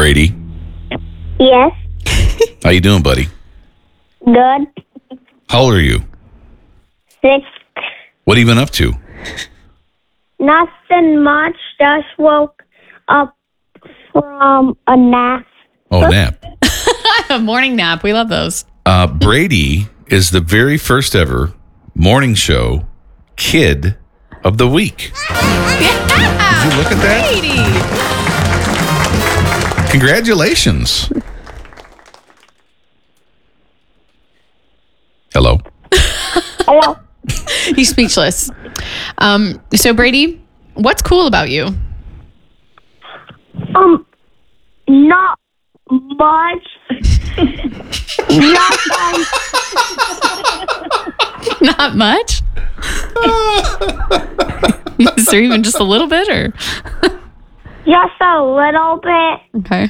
Brady, Yes. how you doing, buddy? Good. How old are you? 6. What have you been up to? Nothing much. Just woke up from a nap. Oh, nap. A morning nap. We love those. Brady is the very first ever morning show kid of the week. Yeah. Did you look at that? Brady. Congratulations. Hello. Hello. He's speechless. So Brady, what's cool about you? Not much. Nothing. Not much? Is there even just a little bit or? Just a little bit. Okay.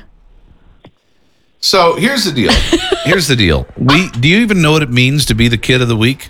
So here's the deal. Do you even know what it means to be the kid of the week?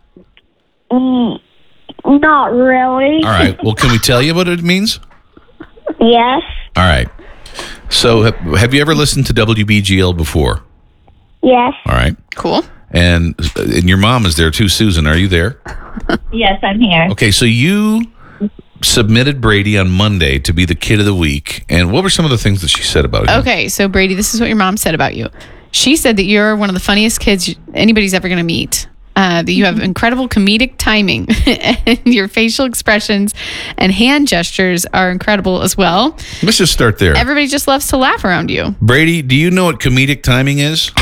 Not really. All right. Well, can we tell you what it means? Yes. All right. So have you ever listened to WBGL before? Yes. All right. Cool. And your mom is there too, Susan. Are you there? Yes, I'm here. Okay, so you submitted Brady on Monday to be the kid of the week. And what were some of the things that she said about you? Okay, so Brady, this is what your mom said about you. She said that you're one of the funniest kids anybody's ever going to meet. That you have incredible comedic timing, and your facial expressions and hand gestures are incredible as well. Let's just start there. Everybody just loves to laugh around you. Brady, do you know what comedic timing is?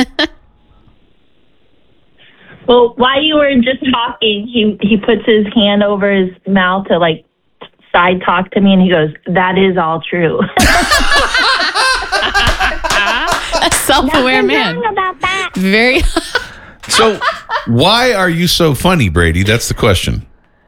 Well, while you were just talking, he puts his hand over his mouth to like side talk to me, and he goes, "That is all true." A self-aware Nothing man. wrong about that. Very. So why are you so funny, Brady? That's the question.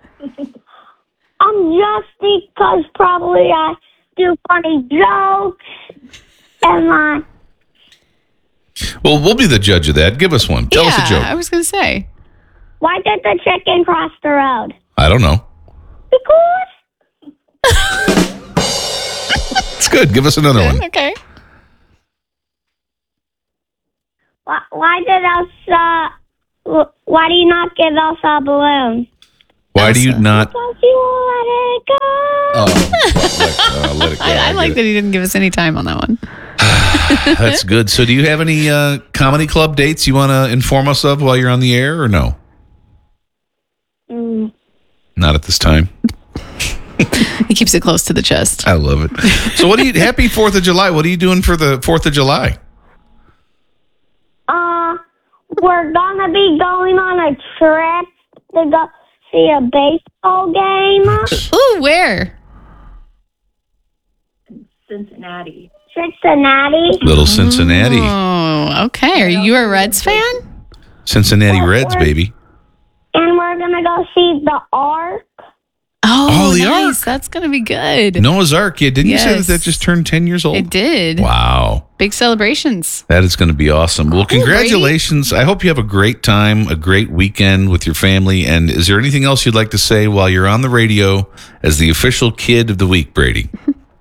Just because probably I do funny jokes and Well, we'll be the judge of that. Give us one. Tell us a joke. I was going to say. why did the chicken cross the road? I don't know. Because It's good. Give us another one. Okay. why do you not give us a balloon? Why do you not? Because you let it go. Let it go. I like that he didn't give us any time on that one. That's good. So do you have any comedy club dates you want to inform us of while you're on the air or no? Not at this time. He keeps it close to the chest. I love it. So happy 4th of July. What are you doing for the 4th of July? We're gonna be going on a trip to go see a baseball game. Ooh, where? Cincinnati. Little Cincinnati. Oh, okay. Are you a Reds fan? Cincinnati Reds, baby. And we're gonna go see the Ark. Oh, the nice. Ark. That's going to be good. Noah's Ark. Yeah, didn't you say Yes. that just turned 10 years old? It did. Wow. Big celebrations. That is going to be awesome. Well, Cool, congratulations. I hope you have a great time, a great weekend with your family. And is there anything else you'd like to say while you're on the radio as the official kid of the week, Brady?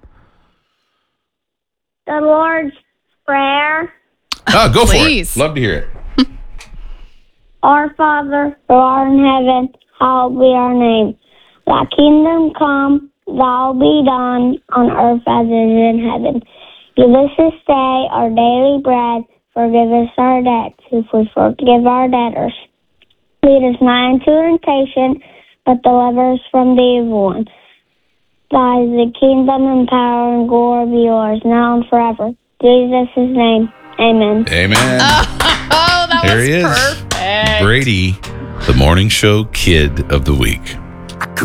The Lord's Prayer. Oh, go Please. for it. Love to hear it. Our Father, who art in heaven, hallowed be our name. Thy kingdom come, thy will be done on earth as it is in heaven. Give us this day our daily bread. Forgive us our debts, if we forgive our debtors. Lead us not into temptation, but deliver us from the evil one. Thy is the kingdom and power and glory be yours, now and forever. Jesus' name, amen. Amen. Oh, that There was he is. perfect. Brady, the morning show kid of the week.